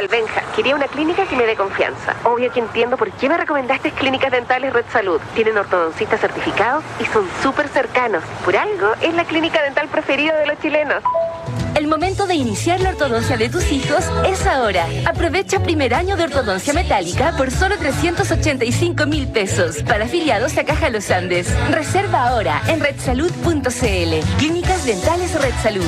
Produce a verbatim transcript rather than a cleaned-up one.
al Benja. Quería una clínica que me dé confianza. Obvio que entiendo por qué me recomendaste Clínicas Dentales Red Salud. Tienen ortodoncistas certificados y son súper cercanos. Por algo, es la clínica dental preferida de los chilenos. El momento de iniciar la ortodoncia de tus hijos es ahora. Aprovecha primer año de ortodoncia metálica por solo trescientos ochenta y cinco mil pesos para afiliados a Caja Los Andes. Reserva ahora en red salud punto c l. Clínicas Dentales Red Salud.